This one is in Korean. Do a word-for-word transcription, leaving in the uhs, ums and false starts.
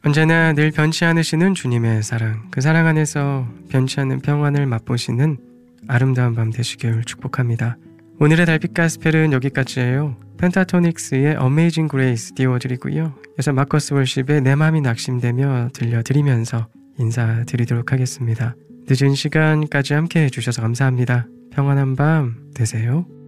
언제나 늘 변치 않으시는 주님의 사랑, 그 사랑 안에서 변치 않는 평안을 맛보시는 아름다운 밤 되시길 축복합니다. 오늘의 달빛 가스펠은 여기까지예요. 펜타토닉스의 어메이징 그레이스 띄워드리고요. 여자 마커스 월십의 내 맘이 낙심되며 들려드리면서 인사드리도록 하겠습니다. 늦은 시간까지 함께 해주셔서 감사합니다. 평안한 밤 되세요.